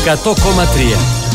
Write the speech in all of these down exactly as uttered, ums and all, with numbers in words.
εκατό κόμμα τρία.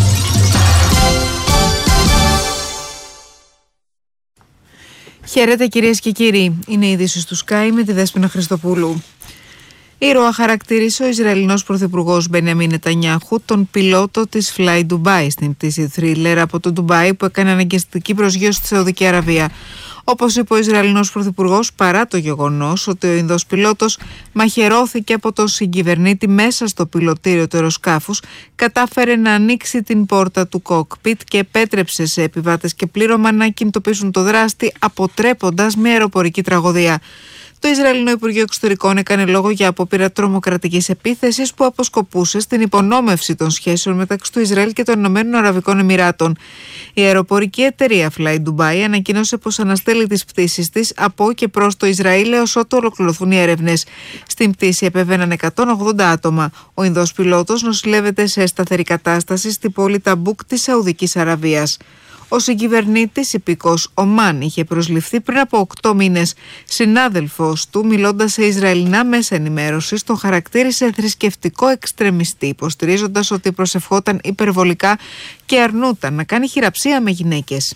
Χαίρετε κυρίες και κύριοι, είναι η είδηση του Sky με τη Δέσποινα Χριστοπούλου. Ήρωα χαρακτήρισε ο Ισραηλινός Πρωθυπουργός Μπενιαμίν Νετανιάχου τον πιλότο της Fly Dubai στην πτήση Thriller από το Ντουμπάι που έκανε αναγκαστική προσγείωση στη Σαουδική Αραβία. Όπως είπε ο Ισραηλινός Πρωθυπουργός, παρά το γεγονός ότι ο Ινδός πιλότος μαχαιρώθηκε από τον συγκυβερνήτη μέσα στο πιλωτήριο του αεροσκάφους, κατάφερε να ανοίξει την πόρτα του κόκπιτ και επέτρεψε σε επιβάτες και πλήρωμα να κινητοποιήσουν το δράστη, αποτρέποντας μια αεροπορική τραγωδία. Το Ισραηλινό Υπουργείο Εξωτερικών έκανε λόγο για απόπειρα τρομοκρατικής επίθεσης που αποσκοπούσε στην υπονόμευση των σχέσεων μεταξύ του Ισραήλ και των Ηνωμένων Αραβικών Εμιράτων. Η αεροπορική εταιρεία Fly Dubai ανακοίνωσε πως αναστέλει τις πτήσεις της από και προς το Ισραήλ έως ότου ολοκληρωθούν οι έρευνες. Στην πτήση επέβαιναν εκατόν ογδόντα άτομα. Ο Ινδός πιλότος νοσηλεύεται σε σταθερή κατάσταση στη πόλη Ταμπούκ της Σαουδικής Αραβίας. Ο συγκυβερνήτης υπηκός Ομάν είχε προσληφθεί πριν από οκτώ μήνες. Συνάδελφος του, μιλώντας σε Ισραηλινά μέσα ενημέρωσης, τον χαρακτήρισε θρησκευτικό εξτρεμιστή, υποστηρίζοντας ότι προσευχόταν υπερβολικά και αρνούταν να κάνει χειραψία με γυναίκες.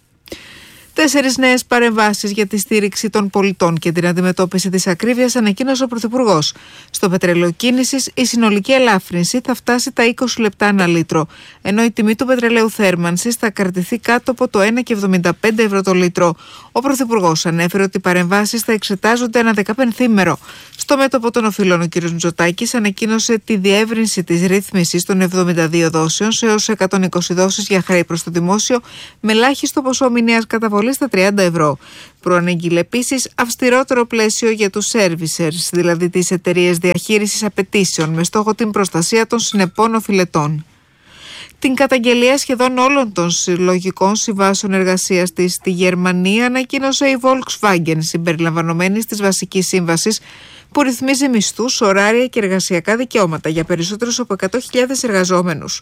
Τέσσερις νέες παρεμβάσεις για τη στήριξη των πολιτών και την αντιμετώπιση της ακρίβειας ανακοίνωσε ο Πρωθυπουργός. Στο πετρέλαιο κίνησης, η συνολική ελάφρυνση θα φτάσει τα είκοσι λεπτά ανά λίτρο, ενώ η τιμή του πετρελαίου θέρμανσης θα κρατηθεί κάτω από το ένα κόμμα εβδομήντα πέντε ευρώ το λίτρο. Ο Πρωθυπουργός ανέφερε ότι οι παρεμβάσεις θα εξετάζονται ανά δεκαπενθήμερο. Στο μέτωπο των οφειλών, ο κ. Μητσοτάκης ανακοίνωσε τη διεύρυνση της ρύθμισης των εβδομήντα δύο δόσεων σε έως εκατόν είκοσι δόσεις για χρέη προς το δημόσιο, με ελάχιστο ποσό μηνιαίας καταβολής στα τριάντα ευρώ. Προαναγγείλε επίσης αυστηρότερο πλαίσιο για τους servicers, δηλαδή τις εταιρείες διαχείρισης απαιτήσεων, με στόχο την προστασία των συνεπών οφειλετών. Την καταγγελία σχεδόν όλων των συλλογικών συμβάσεων εργασίας της στη Γερμανία ανακοίνωσε η Volkswagen, συμπεριλαμβανομένη της βασικής σύμβασης, που ρυθμίζει μισθούς, ωράρια και εργασιακά δικαιώματα για περισσότερους από εκατό χιλιάδες εργαζόμενους.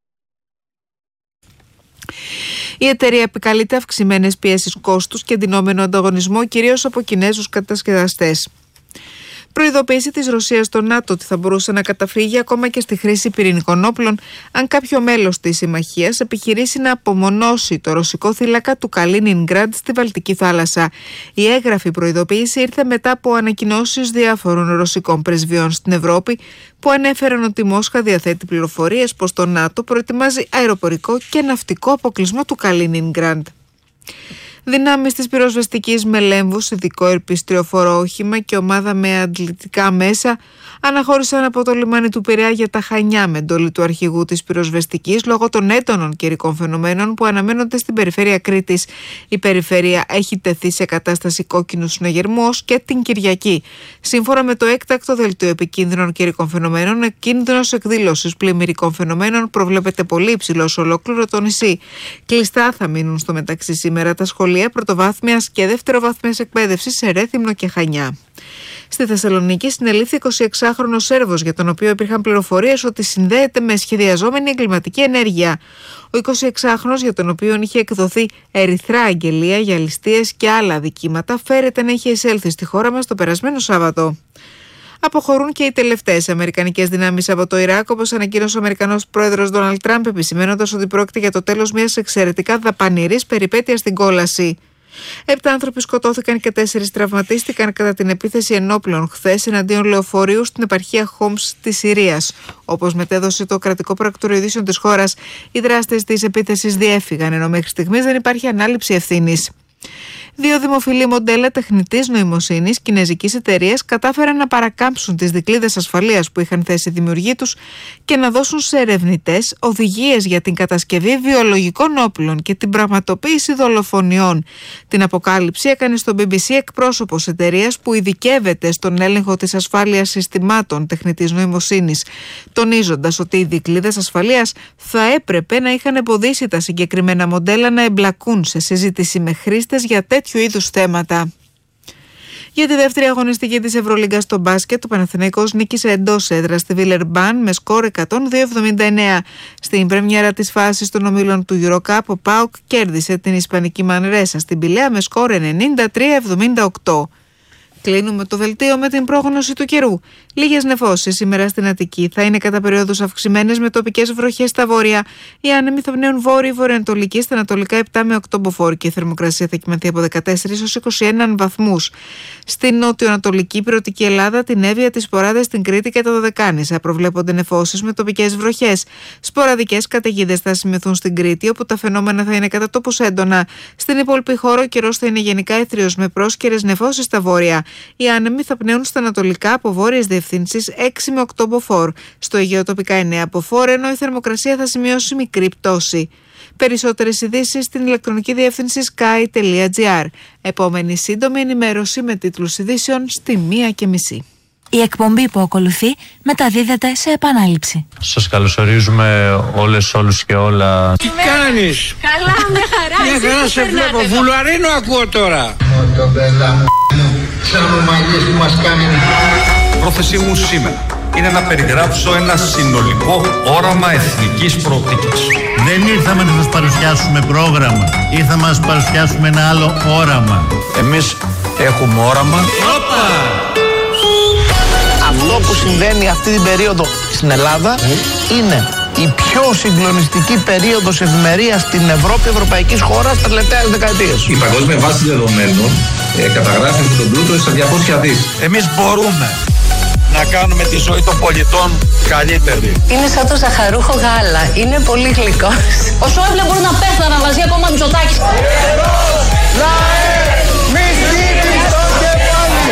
Η εταιρεία επικαλείται αυξημένες πιέσεις κόστους και εντυνόμενο ανταγωνισμό, κυρίως από Κινέζους κατασκευαστές. Προειδοποίηση της Ρωσίας στο ΝΑΤΟ ότι θα μπορούσε να καταφύγει ακόμα και στη χρήση πυρηνικών όπλων αν κάποιο μέλος της συμμαχίας επιχειρήσει να απομονώσει το ρωσικό θύλακα του Καλίνινγκραντ στη Βαλτική θάλασσα. Η έγγραφη προειδοποίηση ήρθε μετά από ανακοινώσεις διάφορων ρωσικών πρεσβειών στην Ευρώπη που ανέφεραν ότι η Μόσχα διαθέτει πληροφορίες πως το ΝΑΤΟ προετοιμάζει αεροπορικό και ναυτικό αποκλεισμό του Καλίνινγκραντ. Δυνάμεις της πυροσβεστικής Μελέμβους, ειδικό ερπιστριοφορό όχημα και ομάδα με αντλητικά μέσα αναχώρησαν από το λιμάνι του Πειραιά για τα Χανιά με εντολή του αρχηγού της πυροσβεστικής λόγω των έντονων καιρικών φαινομένων που αναμένονται στην περιφέρεια Κρήτης. Η περιφέρεια έχει τεθεί σε κατάσταση κόκκινου συναγερμού ως και την Κυριακή. Σύμφωνα με το έκτακτο δελτίο επικίνδυνων καιρικών φαινομένων, ο κίνδυνος εκδήλωσης πλημμυρικών φαινομένων προβλέπεται πολύ υψηλό σε ολόκληρο το νησί. Κλειστά θα μείνουν στο μεταξύ σήμερα τα σχολεία πρωτοβάθμιας και δευτεροβάθμιας εκπαίδευσης σε Ρέθυμνο και Χανιά. Στη Θεσσαλονίκη συνελήφθη εικοσιεξάχρονος Σέρβος για τον οποίο υπήρχαν πληροφορίες ότι συνδέεται με σχεδιαζόμενη εγκληματική ενέργεια. Ο εικοσιεξάχρονος, για τον οποίο είχε εκδοθεί ερυθρά αγγελία για ληστείες και άλλα αδικήματα, φέρεται να είχε εισέλθει στη χώρα μας το περασμένο Σάββατο. Αποχωρούν και οι τελευταίες αμερικανικές δυνάμεις από το Ιράκ, όπως ανακοίνωσε ο Αμερικανός πρόεδρος Ντόναλντ Τραμπ, επισημαίνοντας ότι πρόκειται για το τέλος μιας εξαιρετικά δαπανηρής περιπέτειας στην κόλαση. Επτά άνθρωποι σκοτώθηκαν και τέσσερις τραυματίστηκαν κατά την επίθεση ενόπλων χθες εναντίον λεωφορείου στην επαρχία Χόμς της Συρίας. Όπως μετέδωσε το κρατικό πρακτορείο ειδήσεων της χώρας, οι δράστες της επίθεσης διέφυγαν, ενώ μέχρι στιγμής δεν υπάρχει ανάληψη ευθύνης. Δύο δημοφιλή μοντέλα τεχνητής νοημοσύνης κινεζικής εταιρείας κατάφεραν να παρακάμψουν τις δικλείδες ασφαλείας που είχαν θέσει οι δημιουργοί τους και να δώσουν σε ερευνητές οδηγίες για την κατασκευή βιολογικών όπλων και την πραγματοποίηση δολοφονιών. Την αποκάλυψη έκανε στο μπι μπι σι εκπρόσωπος εταιρείας που ειδικεύεται στον έλεγχο της ασφάλειας συστημάτων τεχνητής νοημοσύνης, τονίζοντας ότι οι δικλείδες ασφαλείας θα έπρεπε να είχαν εμποδίσει τα συγκεκριμένα μοντέλα να εμπλακούν σε συζήτηση με χρήστες για τέτοιου είδους θέματα. Για τη δεύτερη αγωνιστική της Ευρωλίγκας στο μπάσκετ, ο Παναθηναϊκός νίκησε εντός έδρας στη Βιλερμπάν με σκορ εκατόν δύο εβδομήντα εννέα. Στην πρεμιέρα της φάσης των ομίλων του EuroCup, ο ΠΑΟΚ κέρδισε την Ισπανική Μανρέσα στην Πηλαία με σκορ ενενήντα τρία εβδομήντα οκτώ. Κλείνουμε το δελτίο με την πρόγνωση του καιρού. Λίγες νεφώσεις σήμερα στην Αττική θα είναι κατά περίοδους αυξημένες με τοπικές βροχές στα βόρεια. Οι άνεμοι θα πνέουν βόρειο-βορειοανατολική, στα ανατολικά επτά με οκτώ μποφόρ και η θερμοκρασία θα κυμανθεί από δεκατέσσερις έως είκοσι ένα βαθμούς. Στην νότιο-ανατολική υπηρετική Ελλάδα, την Εύβοια, τις Ποράδες, την Κρήτη και τα Δωδεκάνησα προβλέπονται νεφώσεις με τοπικές βροχές. Σποραδικές καταιγίδες θα σημειωθούν στην Κρήτη, όπου τα φαινόμενα θα είναι κατά τόπους έντονα. Στην υπόλοιπη χώρα ο καιρός θα είναι γενικά έθριος με πρόσκαιρες νεφώσεις στα βόρεια. Οι άνεμοι θα πνέουν στα ανατολικά από βόρειες διευθύνσεις έξι με οκτώ μποφόρ. Στο Αιγαίο τοπικά εννέα μποφόρ, ενώ η θερμοκρασία θα σημειώσει μικρή πτώση. Περισσότερες ειδήσεις στην ηλεκτρονική διεύθυνση sky τελεία gr. Επόμενη σύντομη ενημέρωση με τίτλους ειδήσεων στη μία και μισή. Η εκπομπή που ακολουθεί μεταδίδεται σε επανάληψη. Σας καλωσορίζουμε όλες, όλους και όλα. Τι κάνεις? Καλά, με χαρά. Μια χαρά σε βλέπω. Βουλαρίνο ακούω τώρα. Μοτομπέλα μου, σαν μαλλιές που μας κάνει. Πρόθεσή μου σήμερα είναι να περιγράψω ένα συνολικό όραμα εθνικής προοπτικής. Δεν ήρθαμε να σας παρουσιάσουμε πρόγραμμα, ήρθαμε να σας παρουσιάσουμε ένα άλλο όραμα. Εμείς έχουμε όραμα. Όπα! Αυτό που συμβαίνει αυτή την περίοδο στην Ελλάδα είναι η πιο συγκλονιστική περίοδος ευημερίας στην Ευρώπη, ευρωπαϊκής χώρας τα τελευταίες δεκαετίες. Η παγκόσμια βάση δεδομένων ε, καταγράφει αυτόν τον πλούτο στα διακόσια δις. Εμείς μπορούμε να κάνουμε τη ζωή των πολιτών καλύτερη. Είναι σαν το ζαχαρούχο γάλα. Είναι πολύ γλυκός. Ο Σόιμπλε μπορεί να πέθανε, αλλά ζει ακόμα Μητσοτάκης.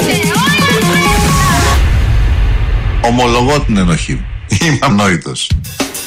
Ομολογώ την ενοχή μου. Είμαι ανόητος.